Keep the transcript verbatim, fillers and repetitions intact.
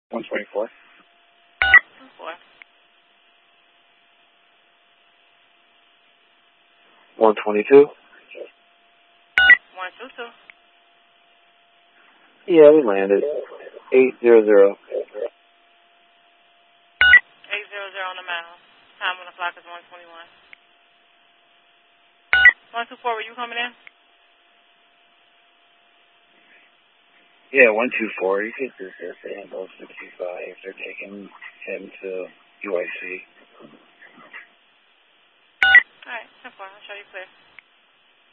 one twenty-four. two four. one twenty-two. one two two. Yeah, we landed. eight zero zero. eight zero zero on the mile. Time on the clock is one twenty-one. one two four, were you coming in? Yeah, one two four. You could just say handle sixty-five. They're taking him to U I C. All right, ten four. I'll show you clear.